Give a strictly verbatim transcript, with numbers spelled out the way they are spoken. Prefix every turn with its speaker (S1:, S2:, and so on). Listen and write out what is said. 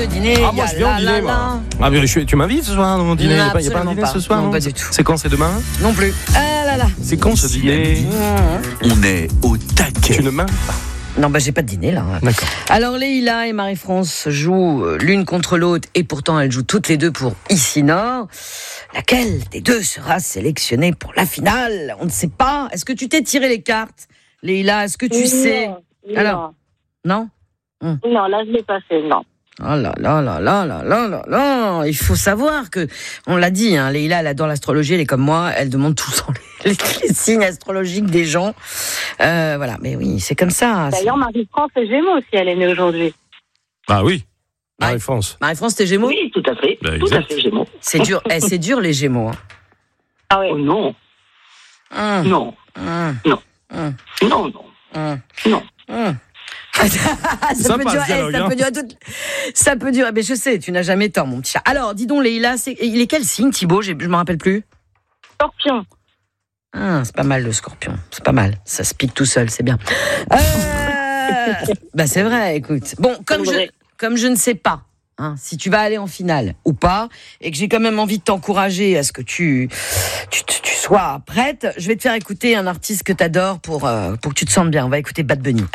S1: Le dîner,
S2: Ah, moi, je viens au dîner, moi. Ah, mais je- tu m'invites ce soir dans mon dîner? Il n'y a pas un
S1: Absolument
S2: dîner
S1: pas.
S2: ce soir?
S1: Non,
S2: Non,
S1: pas du tout.
S2: C'est quand? C'est demain?
S1: Non plus. Ah là là.
S2: C'est quand ce dîner?
S3: On est au taquet.
S2: Tu ne m'invites pas.
S1: Non, bah j'ai pas de dîner là.
S2: D'accord.
S1: Alors Leïla et Marie-France jouent euh, l'une contre l'autre et pourtant elles jouent toutes les deux pour Ici Nord. Laquelle des deux sera sélectionnée pour la finale? On ne sait pas. Est-ce que tu t'es tiré les cartes, Leïla? Est-ce que tu
S4: non,
S1: sais?
S4: non.
S1: Alors, non?
S4: Non, là, je l'ai pas fait, non.
S1: Oh là là là là là là là là. Il faut savoir que, on l'a dit, hein, Leïla, elle adore l'astrologie, elle est comme moi, elle demande tout le temps les, les, les signes astrologiques des gens. Euh, voilà, mais oui, c'est comme ça.
S4: D'ailleurs, Marie-France est Gémeaux si elle est née aujourd'hui.
S2: Ah oui. Marie-France.
S1: Marie-France, t'es Gémeaux?
S5: Oui, tout à fait.
S2: Ben,
S5: tout à
S2: exact.
S5: fait, Gémeaux.
S1: C'est dur, eh, c'est dur les Gémeaux. Hein.
S4: Ah oui.
S5: Oh non,
S1: Hum,
S5: non,
S1: hum,
S5: non,
S1: hum,
S5: non, non,
S1: hum,
S5: non.
S1: hum. ça,
S2: Ça
S1: peut
S2: passe,
S1: durer, eh,
S2: dialogue,
S1: ça
S2: hein.
S1: peut durer toute- ça peut durer. Mais je sais, tu n'as jamais tort, mon petit chat. Alors, dis donc, Leïla, c'est... il est quel signe, Thibaut? J'ai- Je me rappelle plus.
S4: Scorpion.
S1: Ah, c'est pas mal le Scorpion. C'est pas mal. Ça se pique tout seul, c'est bien. Euh... bah c'est vrai. Écoute. Bon, comme je, comme je ne sais pas. Hein, si tu vas aller en finale ou pas, et que j'ai quand même envie de t'encourager à ce que tu, tu, tu, tu sois prête, je vais te faire écouter un artiste que tu adores pour, euh, pour que tu te sentes bien. On va écouter Bad Bunny.